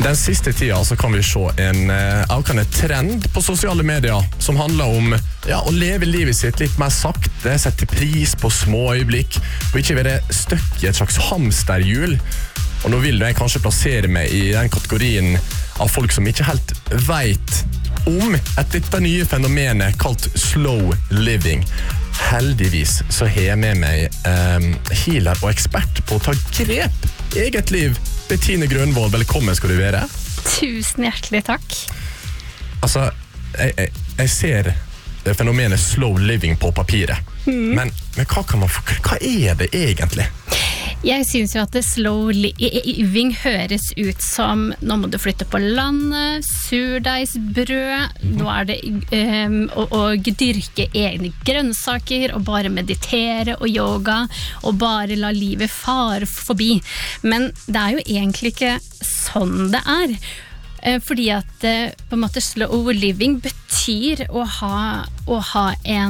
Den siste tida så kan vi se en avkande trend på sosiale medier som handler om å leve livet sitt litt mer sakte, sette pris på små øyeblikk og ikke være støkk i et slags hamsterhjul. Og nå vil jeg kanskje plassere meg i den kategorien av folk som ikke helt vet om dette nye fenomenet kalt slow living. Heldigvis så har jeg med meg healer og ekspert på å ta grep i eget liv. Bettine Grønvold, velkommen skal du være. Tusen hjertelig takk. Altså, jeg ser fenomenet slow living på papiret. Men hva er det egentlig? Jeg synes jo at det slow living høres ut som nå må du flytte på landet, surdeigsbrød, nå er det å dyrke egne grønnsaker og bare meditere og yoga og bare la livet fare forbi. Men det er jo egentlig ikke sånn det er. Fordi at på en måte slow living betyr å ha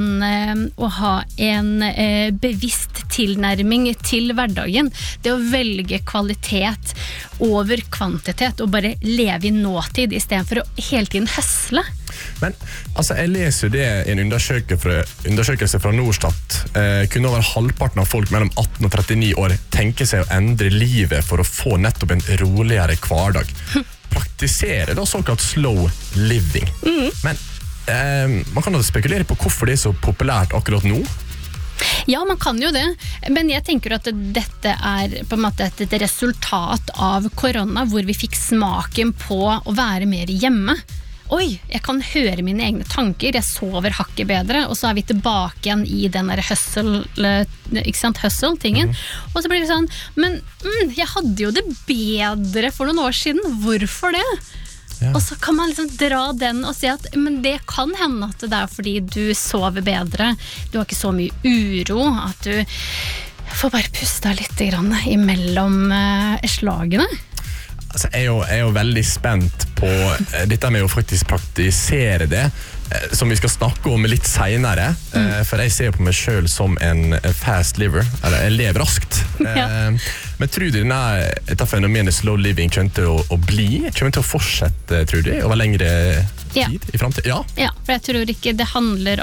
en bevisst tilnærming til hverdagen. Det å velge kvalitet over kvantitet og bare leve i nåtid i stedet for å hele tiden høsle. Men altså, jeg leser jo det i en undersøkelse fra Norstat. Kunne over halvparten av folk mellom 18 og 39 år tenke seg å endre livet for å få nettopp en roligere hverdag. Praktisere da såkalt slow living. Men man kan jo spekulere på hvorfor det er så populært akkurat nå. Ja, man kan jo det, men jeg tenker at dette er på en måte et resultat av korona, hvor vi fikk smaken på å være mer hjemme. Oi, jeg kan høre mine egne tanker, jeg sover hakket bedre, og så er vi tilbake igjen i den der hustle-tingen. Og så blir det sånn, men jeg hadde jo det bedre for noen år siden, hvorfor det? Ja. Og så kan man liksom dra den og si at men det kan hende at det er fordi du sover bedre, du har ikke så mye uro, at du får bare puste litt imellom slagene. Altså, jeg er jo veldig spent på dette med å faktisk praktisere det, som vi skal snakke om litt senere, for jeg ser på meg selv som en fast liver, eller jeg lever raskt. Ja. Men tror du dette fenomenet slow living kommer til å fortsette, tror du, over lengre tid i fremtiden? Ja. Ja, for jeg tror ikke det handler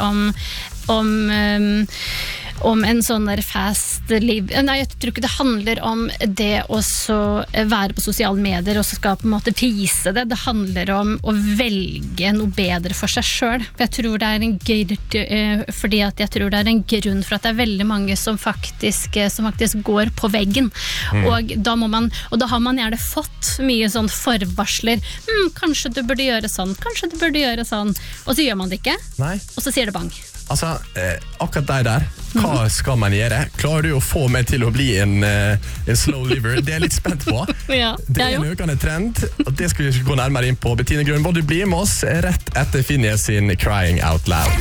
om en sånn der fast liv. Nei, jeg tror ikke det handler om det å være på sosiale medier og så skal på en måte vise det. Det handler om å velge noe bedre for seg selv. For jeg tror det er en grunn for at det er veldig mange som faktisk går på veggen. Og da har man gjerne fått mye sånn forvarsler. Kanskje du burde gjøre sånn, kanskje du burde gjøre sånn. Og så gjør man det ikke. Nei. Og så sier det bang. Altså, akkurat deg der, hva skal man gjøre? Klarer du å få meg til å bli en slow liver? Det er jeg litt spent på. Ja, det er en økende trend, og det skal vi gå nærmere inn på. Bettine Grønvold, du blir med oss rett etter Finnes sin Crying Out Loud.